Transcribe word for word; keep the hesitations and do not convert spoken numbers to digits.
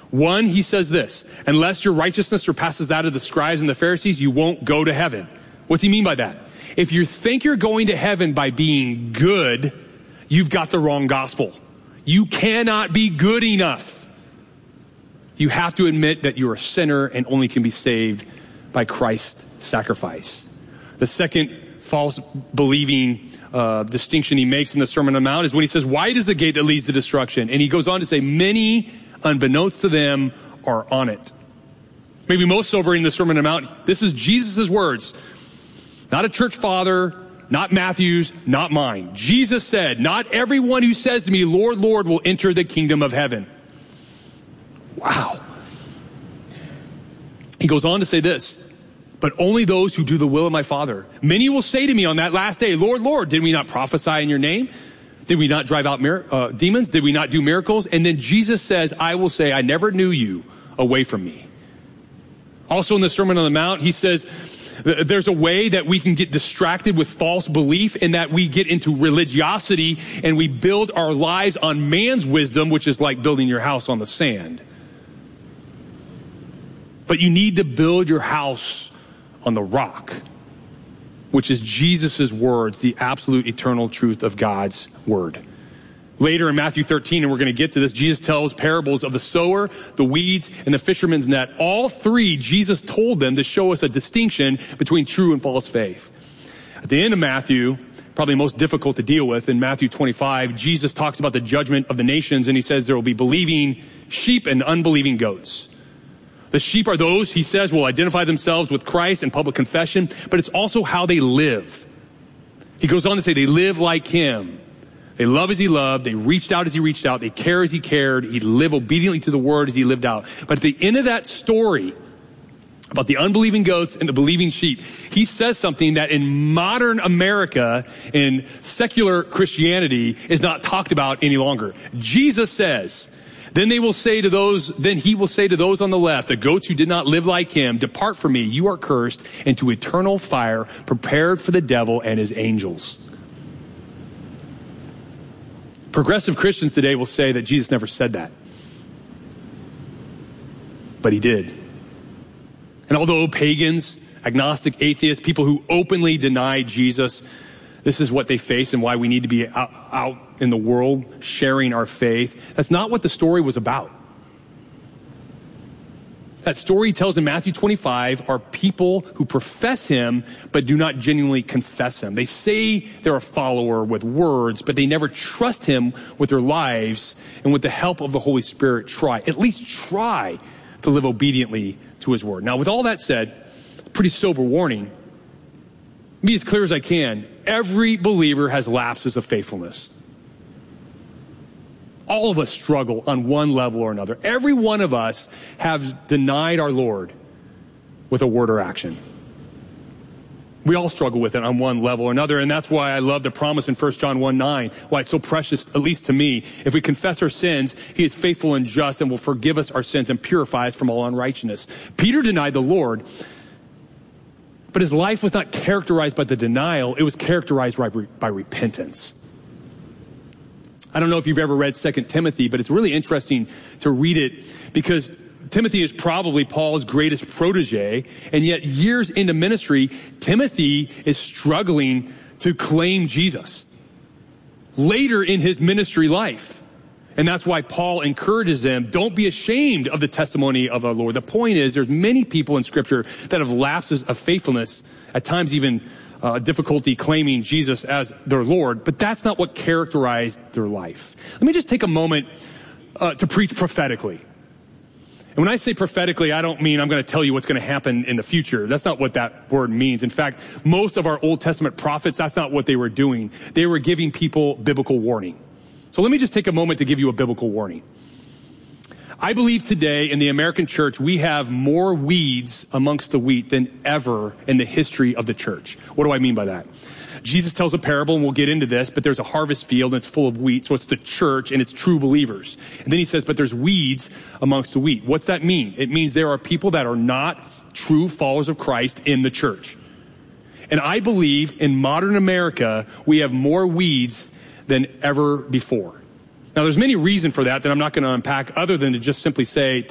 One, he says this, unless your righteousness surpasses that of the scribes and the Pharisees, you won't go to heaven. What's he mean by that? If you think you're going to heaven by being good, you've got the wrong gospel. You cannot be good enough. You have to admit that you're a sinner and only can be saved by Christ's sacrifice. The second false believing uh, distinction he makes in the Sermon on the Mount is when he says, wide is the gate that leads to destruction. And he goes on to say, many, unbeknownst to them, are on it. Maybe most sobering in the Sermon on the Mount, this is Jesus' words. Not a church father, not Matthew's, not mine. Jesus said, not everyone who says to me, Lord, Lord, will enter the kingdom of heaven. Wow. He goes on to say this, but only those who do the will of my Father. Many will say to me on that last day, Lord, Lord, did we not prophesy in your name? Did we not drive out mir- uh, demons? Did we not do miracles? And then Jesus says, I will say, I never knew you, away from me. Also in the Sermon on the Mount, he says, there's a way that we can get distracted with false belief in that we get into religiosity and we build our lives on man's wisdom, which is like building your house on the sand. But you need to build your house on the rock, which is Jesus' words, the absolute eternal truth of God's word. Later in Matthew thirteen, and we're going to get to this, Jesus tells parables of the sower, the weeds, and the fisherman's net. All three, Jesus told them to show us a distinction between true and false faith. At the end of Matthew, probably most difficult to deal with, in Matthew twenty-five, Jesus talks about the judgment of the nations, and he says there will be believing sheep and unbelieving goats. The sheep are those, he says, will identify themselves with Christ in public confession, but it's also how they live. He goes on to say they live like him. They love as he loved. They reached out as he reached out. They care as he cared. He lived obediently to the word as he lived out. But at the end of that story about the unbelieving goats and the believing sheep, he says something that in modern America, in secular Christianity, is not talked about any longer. Jesus says, then they will say to those, then he will say to those on the left, the goats who did not live like him, depart from me, you are cursed, into eternal fire prepared for the devil and his angels. Progressive Christians today will say that Jesus never said that. But he did. And although pagans, agnostic, atheists, people who openly deny Jesus, this is what they face and why we need to be out, out in the world sharing our faith, that's not what the story was about. That story he tells in Matthew twenty-five are people who profess him but do not genuinely confess him. They say they're a follower with words, but they never trust him with their lives, and with the help of the Holy Spirit try, at least try to live obediently to his word. Now, with all that said, pretty sober warning, be as clear as I can. Every believer has lapses of faithfulness. All of us struggle on one level or another. Every one of us have denied our Lord with a word or action. We all struggle with it on one level or another, and that's why I love the promise in First John one nine, why it's so precious, at least to me. If we confess our sins, he is faithful and just and will forgive us our sins and purify us from all unrighteousness. Peter denied the Lord, but his life was not characterized by the denial. It was characterized by, by repentance. I don't know if you've ever read Second Timothy, but it's really interesting to read it because Timothy is probably Paul's greatest protege, and yet years into ministry, Timothy is struggling to claim Jesus later in his ministry life. And that's why Paul encourages them, don't be ashamed of the testimony of our Lord. The point is, there's many people in Scripture that have lapses of faithfulness, at times even uh, difficulty claiming Jesus as their Lord, but that's not what characterized their life. Let me just take a moment uh, to preach prophetically. And when I say prophetically, I don't mean I'm going to tell you what's going to happen in the future. That's not what that word means. In fact, most of our Old Testament prophets, that's not what they were doing. They were giving people biblical warning. So let me just take a moment to give you a biblical warning. I believe today in the American church, we have more weeds amongst the wheat than ever in the history of the church. What do I mean by that? Jesus tells a parable, and we'll get into this, but there's a harvest field and it's full of wheat. So it's the church and it's true believers. And then he says, but there's weeds amongst the wheat. What's that mean? It means there are people that are not true followers of Christ in the church. And I believe in modern America, we have more weeds than ever before. Now, there's many reasons for that that I'm not going to unpack other than to just simply say